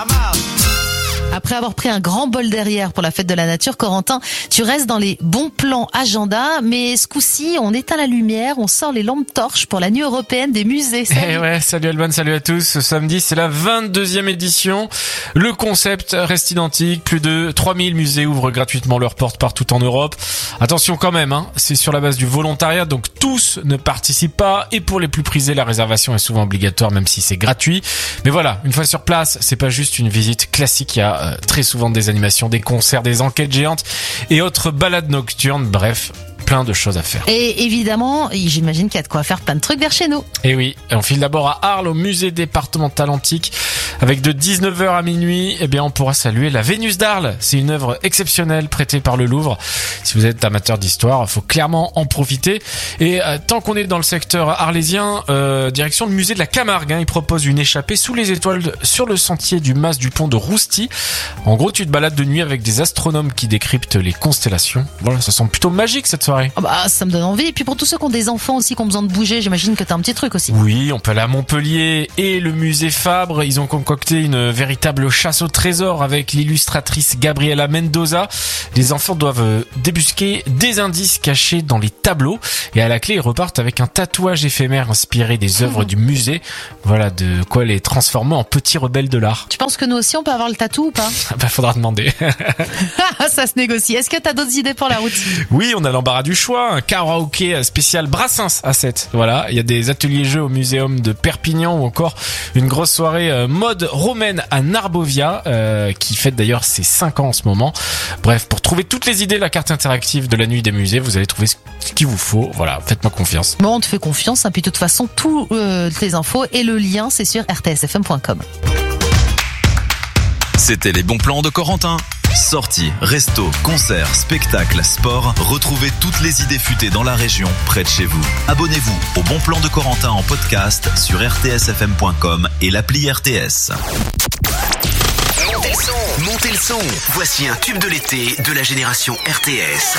Après avoir pris un grand bol derrière pour la fête de la nature, Corentin, tu restes dans les bons plans agenda, mais ce coup-ci, on éteint la lumière, on sort les lampes torches pour la nuit européenne des musées. Eh ouais, salut Alban, salut à tous. Ce samedi, c'est la 22e édition. Le concept reste identique. Plus de 3000 musées ouvrent gratuitement leurs portes partout en Europe. Attention quand même, c'est sur la base du volontariat, donc tous ne participent pas. Et pour les plus prisés, la réservation est souvent obligatoire, même si c'est gratuit. Mais voilà, une fois sur place, c'est pas juste une visite classique. Il y a très souvent des animations, des concerts, des enquêtes géantes et autres balades nocturnes. Bref, plein de choses à faire. Et évidemment, j'imagine qu'il y a de quoi faire plein de trucs vers chez nous. Et oui, on file d'abord à Arles, au musée départemental antique. Avec de 19h à minuit, on pourra saluer la Vénus d'Arles. C'est une œuvre exceptionnelle prêtée par le Louvre. Si vous êtes amateur d'histoire, il faut clairement en profiter. Et tant qu'on est dans le secteur arlésien, direction le musée de la Camargue. Il propose une échappée sous les étoiles sur le sentier du Mas du Pont de Rousty. En gros, tu te balades de nuit avec des astronomes qui décryptent les constellations. Voilà, ça semble plutôt magique cette soirée. Ça me donne envie. Et puis pour tous ceux qui ont des enfants aussi, qui ont besoin de bouger, j'imagine que t'as un petit truc aussi. Oui, on peut aller à Montpellier et le musée Fabre. Ils ont concocté une véritable chasse au trésor avec l'illustratrice Gabriela Mendoza. Les enfants doivent débusquer des indices cachés dans les tableaux. Et à la clé, ils repartent avec un tatouage éphémère inspiré des œuvres du musée. Voilà de quoi les transformer en petits rebelles de l'art. Tu penses que nous aussi on peut avoir le tatou ou pas? Faudra demander. Ça se négocie. Est-ce que t'as d'autres idées pour la route? Oui, on a l'embarras du choix. Un karaoké spécial Brassens à 7. Voilà, il y a des ateliers jeux au muséum de Perpignan ou encore une grosse soirée mode romaine à Narbovia qui fête d'ailleurs ses 5 ans en ce moment. Bref, pour trouver toutes les idées, la carte interactive de la nuit des musées, vous allez trouver ce qu'il vous faut. Voilà, faites-moi confiance. Bon, on te fait confiance. Puis de toute façon, toutes les infos et le lien, c'est sur rtsfm.com. C'était les bons plans de Corentin. Sorties, restos, concerts, spectacles, sport, retrouvez toutes les idées futées dans la région, près de chez vous. Abonnez-vous au Bon Plan de Corentin en podcast sur rtsfm.com et l'appli RTS. Montez le son. Voici un tube de l'été de la génération RTS.